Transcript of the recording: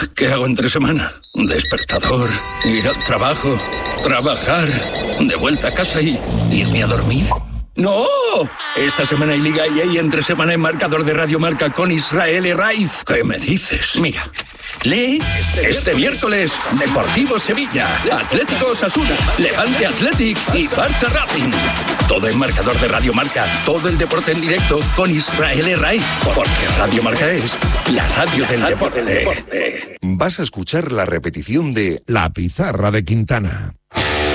¿Qué hago entre semana? Despertador, ir al trabajo, trabajar, de vuelta a casa y irme a dormir. ¡No! Esta semana hay Liga y entre semana hay marcador de Radio Marca con Israel Herraiz. ¿Qué me dices? Mira. Lee este miércoles Deportivo Sevilla, Atlético Osasuna, Levante Athletic y Barça Racing. Todo en marcador de Radio Marca, todo el deporte en directo con Israel Herraiz, porque Radio Marca es la radio del deporte. Vas a escuchar la repetición de La Pizarra de Quintana.